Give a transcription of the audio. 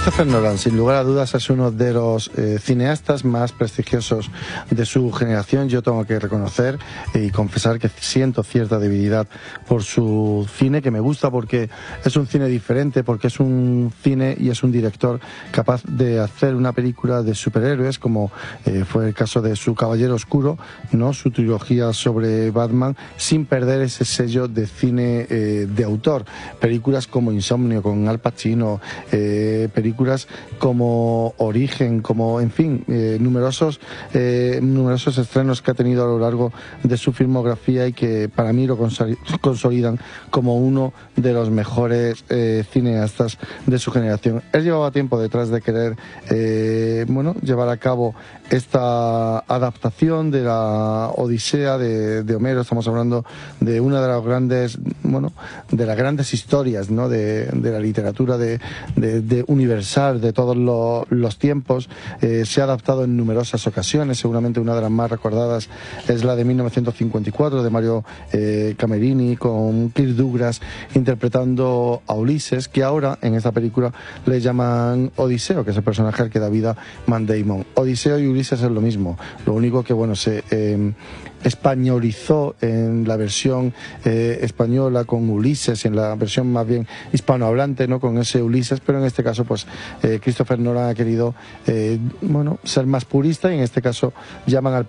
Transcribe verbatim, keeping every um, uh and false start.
Christopher Nolan, sin lugar a dudas, es uno de los eh, cineastas más prestigiosos de su generación. Yo tengo que reconocer y confesar que siento cierta debilidad por su cine, que me gusta porque es un cine diferente, porque es un cine y es un director capaz de hacer una película de superhéroes, como eh, fue el caso de su Caballero Oscuro, ¿no? Su trilogía sobre Batman, sin perder ese sello de cine eh, de autor. Películas como Insomnio con Al Pacino, eh, películas como Origen, como, en fin, eh, numerosos, eh, numerosos estrenos que ha tenido a lo largo de su filmografía y que para mí lo consolidan como uno de los mejores eh, cineastas de su generación. Él llevaba tiempo detrás de querer eh, bueno, llevar a cabo esta adaptación de la Odisea de, de Homero. Estamos hablando de una de las grandes, bueno, de las grandes historias, ¿no? de, de la literatura de, de, de universal de todos los, los tiempos. Eh, se ha adaptado en numerosas ocasiones. Seguramente una de las más recordadas es la de mil novecientos cincuenta y cuatro de Mario eh, Camerini, con Kirk Douglas interpretando a Ulises, que ahora en esta película le llaman Odiseo, que es el personaje al que da vida Matt Damon. Odiseo y Ulises es lo mismo, lo único que bueno se eh, españolizó en la versión eh, española con Ulises, en la versión más bien hispanohablante, ¿no? Con ese Ulises, pero en este caso pues eh, Christopher Nolan ha querido eh, bueno ser más purista, y en este caso llaman al